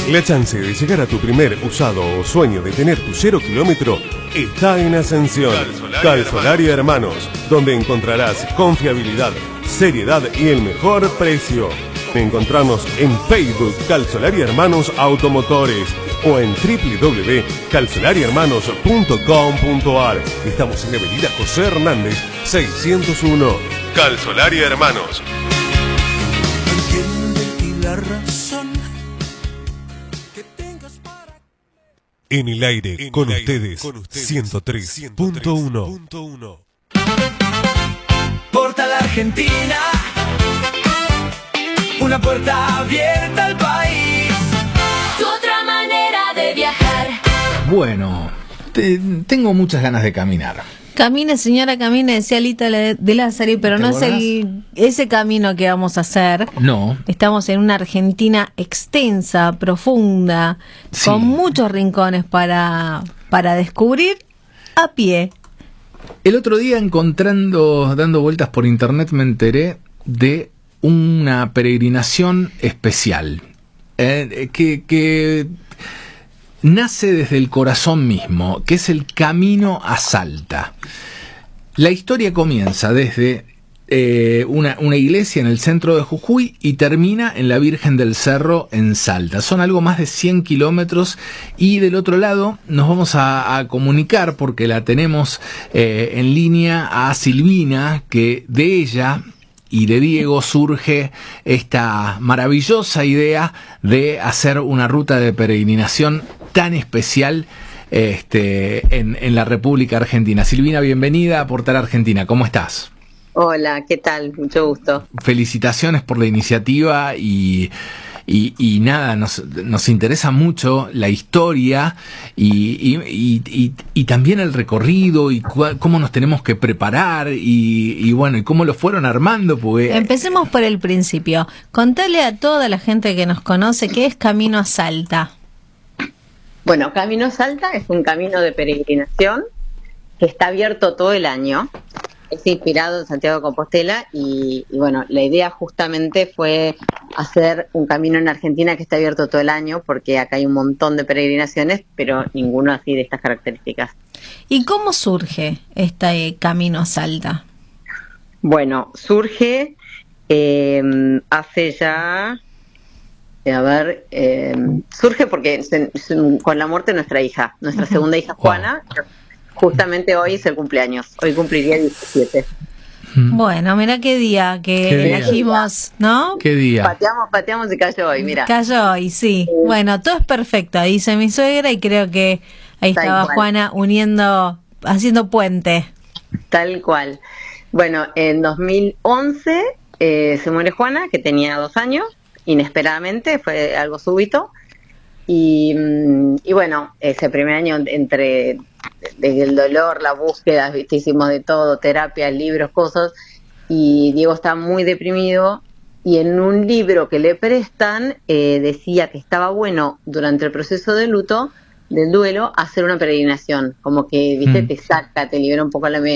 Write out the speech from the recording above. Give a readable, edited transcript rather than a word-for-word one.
La chance de llegar a tu primer usado o sueño de tener tu 0 kilómetro está en Ascensión. Calzolaria Hermanos, donde encontrarás confiabilidad, seriedad y el mejor precio. Encontrarnos en Facebook Calzolaria Hermanos Automotores o en www.calzolariahermanos.com.ar. Estamos en la avenida José Hernández 601. Calzolaria Hermanos. En el aire, con ustedes, 103.1. Portal Argentina, una puerta abierta al país. Tu otra manera de viajar. Bueno, tengo muchas ganas de caminar. Camine, señora, camine, decía Lita de Lázari, pero no es ese camino que vamos a hacer. No. Estamos en una Argentina extensa, profunda, sí, con muchos rincones para descubrir a pie. El otro día, dando vueltas por internet, me enteré de una peregrinación especial que nace desde el corazón mismo, que es el Camino a Salta. La historia comienza desde una iglesia en el centro de Jujuy y termina en la Virgen del Cerro en Salta. Son algo más de 100 kilómetros y del otro lado nos vamos a comunicar, porque la tenemos en línea, a Silvina, que de ella y de Diego surge esta maravillosa idea de hacer una ruta de peregrinación tan especial en la República Argentina. Silvina, bienvenida a Portal Argentina. ¿Cómo estás? Hola, ¿qué tal? Mucho gusto. Felicitaciones por la iniciativa y nada, nos interesa mucho la historia y también el recorrido y cómo nos tenemos que preparar y bueno, y cómo lo fueron armando. Porque empecemos por el principio. Contale a toda la gente que nos conoce qué es Camino a Salta. Bueno, Camino a Salta es un camino de peregrinación que está abierto todo el año. Es inspirado en Santiago de Compostela y bueno, la idea justamente fue hacer un camino en Argentina que esté abierto todo el año, porque acá hay un montón de peregrinaciones, pero ninguno así de estas características. ¿Y cómo surge este Camino a Salta? Bueno, surge hace ya... surge porque con la muerte de nuestra hija, nuestra segunda hija Juana, justamente hoy es el cumpleaños, hoy cumpliría 17. Bueno, mira qué día que elegimos, ¿no? ¿Qué día? Pateamos y cayó hoy, mira. Cayó hoy, sí. Bueno, todo es perfecto, dice mi suegra, y creo que ahí estaba Juana haciendo puente. Tal cual. Bueno, en 2011 se muere Juana, que tenía 2 años, inesperadamente, fue algo súbito. Y bueno, ese primer año entre el dolor, la búsqueda, ¿viste? Hicimos de todo, terapia, libros, cosas, y Diego está muy deprimido, y en un libro que le prestan decía que estaba bueno durante el proceso de luto, del duelo, hacer una peregrinación, como que, ¿viste? Te saca, te libera un poco la mente.